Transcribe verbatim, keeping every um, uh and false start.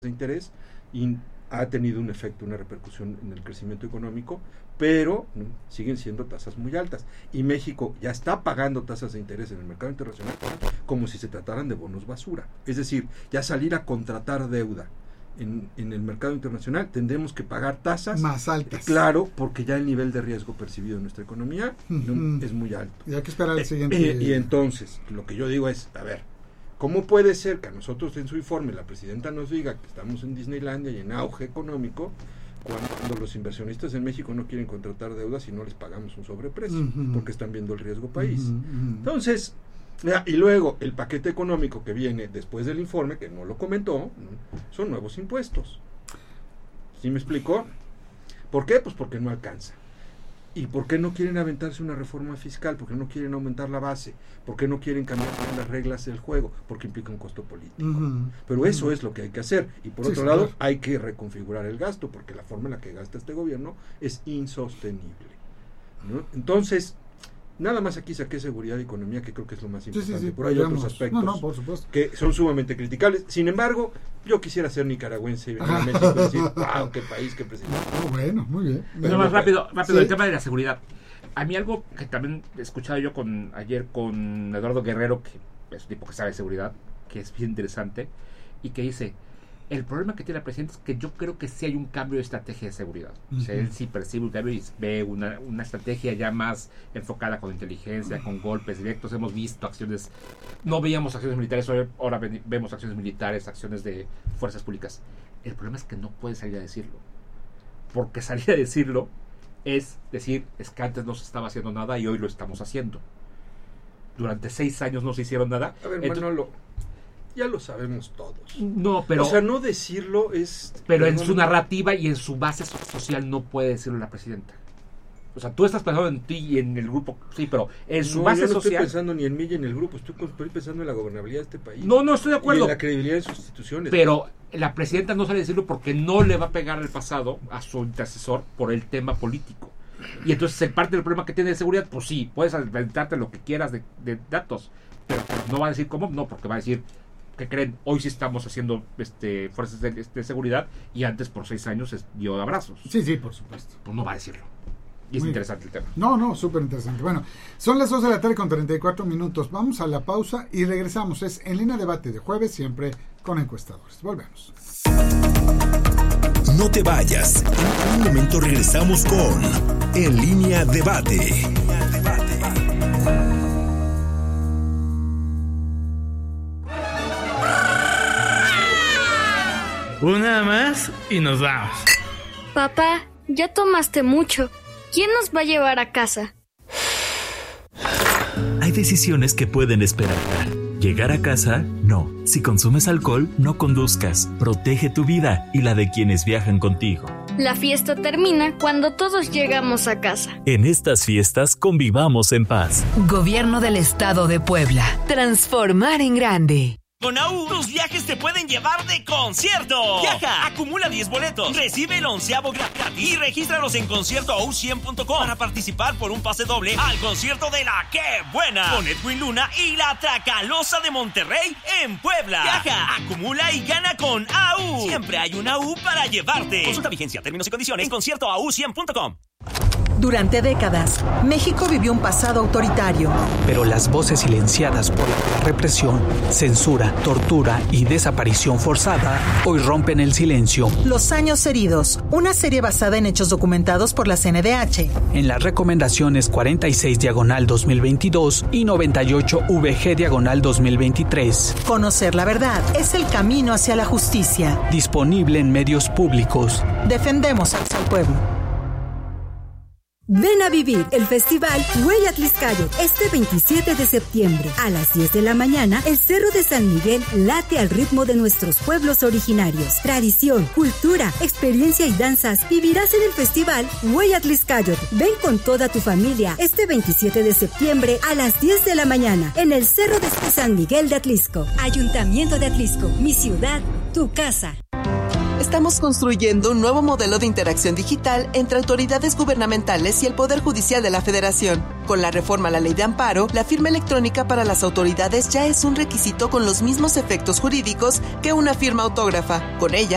de interés y ha tenido un efecto, una repercusión en el crecimiento económico, pero ¿no? siguen siendo tasas muy altas. Y México ya está pagando tasas de interés en el mercado internacional como si se trataran de bonos basura. Es decir, ya salir a contratar deuda en, en el mercado internacional tendremos que pagar tasas más altas. Claro, porque ya el nivel de riesgo percibido en nuestra economía uh-huh. ¿no? es muy alto. Y hay que esperar el siguiente. Eh, eh, y entonces, lo que yo digo es, a ver, ¿cómo puede ser que a nosotros en su informe la presidenta nos diga que estamos en Disneylandia y en auge económico cuando los inversionistas en México no quieren contratar deudas y no les pagamos un sobreprecio uh-huh. porque están viendo el riesgo país? Uh-huh. Entonces, ya, y luego el paquete económico que viene después del informe, que no lo comentó, ¿no? son nuevos impuestos. ¿Sí me explicó? ¿Por qué? Pues porque no alcanza. ¿Y por qué no quieren aventarse una reforma fiscal? ¿Por qué no quieren aumentar la base? ¿Por qué no quieren cambiar las reglas del juego? Porque implica un costo político. Uh-huh. Pero eso uh-huh. es lo que hay que hacer. Y por sí, otro sí, lado, claro. hay que reconfigurar el gasto, porque la forma en la que gasta este gobierno es insostenible, ¿no? Entonces, nada más aquí saqué seguridad y economía, que creo que es lo más importante. Sí, sí, sí, por ahí hay otros aspectos no, no, por supuesto. que son sumamente criticables. Sin embargo, yo quisiera ser nicaragüense y venir a México y decir, wow, qué país, qué presidente. Oh, bueno, muy bien. Pero más rápido, rápido sí. el tema de la seguridad. A mí algo que también he escuchado yo con ayer con Eduardo Guerrero, que es un tipo que sabe de seguridad, que es bien interesante, y que dice, el problema que tiene la presidenta es que yo creo que sí hay un cambio de estrategia de seguridad. Uh-huh. O sea, él sí percibe un cambio y ve una, una estrategia ya más enfocada con inteligencia, uh-huh. con golpes directos. Hemos visto acciones, no veíamos acciones militares, ahora vemos acciones militares, acciones de fuerzas públicas. El problema es que no puede salir a decirlo. Porque salir a decirlo es decir, es que antes no se estaba haciendo nada y hoy lo estamos haciendo. Durante seis años no se hicieron nada. A ver, Entonces, Manolo, ya lo sabemos todos. No, pero... O sea, no decirlo es... Pero en su narrativa y en su base social no puede decirlo la presidenta. O sea, tú estás pensando en ti y en el grupo, sí, pero en su no, base yo no social... No estoy pensando ni en mí ni en el grupo, estoy, estoy pensando en la gobernabilidad de este país. No, no, estoy de acuerdo. Y en la credibilidad de sus instituciones. Pero la presidenta no sale a decirlo porque no le va a pegar el pasado a su antecesor por el tema político. Y entonces el parte del problema que tiene de seguridad, pues sí, puedes inventarte lo que quieras de, de datos, pero no va a decir cómo, no, porque va a decir... que creen, hoy sí estamos haciendo este fuerzas de, de seguridad y antes por seis años es, dio abrazos. Sí, sí, por supuesto. Pues no va a decirlo. Y es Muy interesante el tema. No, no, súper interesante. Bueno, son las dos de la tarde con treinta y cuatro minutos. Vamos a la pausa y regresamos. Es En Línea Debate de jueves, siempre con encuestadores. Volvemos. No te vayas. En un momento regresamos con En Línea Debate. Una más y nos vamos. Papá, ya tomaste mucho. ¿Quién nos va a llevar a casa? Hay decisiones que pueden esperar. Llegar a casa, no. Si consumes alcohol, no conduzcas. Protege tu vida y la de quienes viajan contigo. La fiesta termina cuando todos llegamos a casa. En estas fiestas convivamos en paz. Gobierno del Estado de Puebla. Transformar en grande. Con A U, tus viajes te pueden llevar de concierto. Viaja, acumula diez boletos, recibe el onceavo gratis y regístralos en concierto a u cien punto com para participar por un pase doble al concierto de La Qué Buena con Edwin Luna y La Tracalosa de Monterrey en Puebla. Viaja, acumula y gana con A U. Siempre hay una A U para llevarte. Consulta vigencia, términos y condiciones en concierto a u cien punto com. Durante décadas, México vivió un pasado autoritario. Pero las voces silenciadas por la represión, censura, tortura y desaparición forzada hoy rompen el silencio. Los años heridos, una serie basada en hechos documentados por la C N D H. En las recomendaciones cuarenta y seis diagonal dos mil veintidós y noventa y ocho V G diagonal dos mil veintitrés. Conocer la verdad es el camino hacia la justicia. Disponible en medios públicos. Defendemos al pueblo. Ven a vivir el festival Huella Atlixcáyotl este veintisiete de septiembre. A las diez de la mañana, el Cerro de San Miguel late al ritmo de nuestros pueblos originarios. Tradición, cultura, experiencia y danzas vivirás en el festival Huella Atlixcáyotl. Ven con toda tu familia este veintisiete de septiembre a las diez de la mañana en el Cerro de San Miguel de Atlixco. Ayuntamiento de Atlixco, mi ciudad, tu casa. Estamos construyendo un nuevo modelo de interacción digital entre autoridades gubernamentales y el Poder Judicial de la Federación. Con la reforma a la Ley de Amparo, la firma electrónica para las autoridades ya es un requisito con los mismos efectos jurídicos que una firma autógrafa. Con ella,